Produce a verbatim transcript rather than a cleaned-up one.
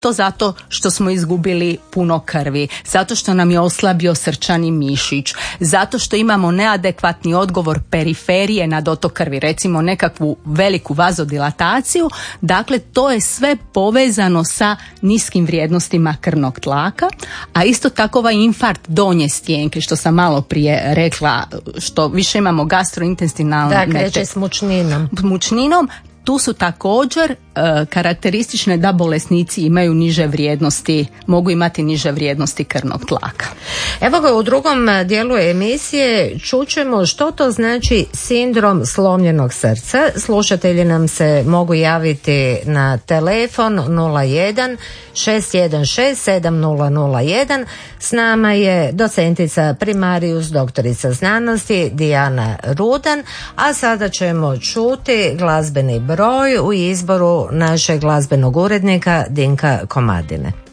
To zato što smo izgubili puno krvi, zato što nam je oslabio srčani mišić, zato što imamo neadekvatni odgovor periferije na dotok krvi, recimo nekakvu veliku vazodilataciju. Dakle, to je sve povezano sa niskim vrijednostima krvnog tlaka, a isto tako ovaj infarkt donje stjenke, što sam malo prije rekla, što više imamo gastrointestinalne... Da, kreće s mučninom. mučninom. Tu su također e, karakteristične da bolesnici imaju niže vrijednosti, mogu imati niže vrijednosti krvnog tlaka. Evo ga, u drugom dijelu emisije čućemo što to znači sindrom slomljenog srca. Slušatelji nam se mogu javiti na telefon nula jedan šest jedan šest sedam nula nula jedan. S nama je docentica primarius, doktorica znanosti Dijana Rudan, a sada ćemo čuti glazbeni broj u izboru našeg glazbenog urednika Dinka Komadine.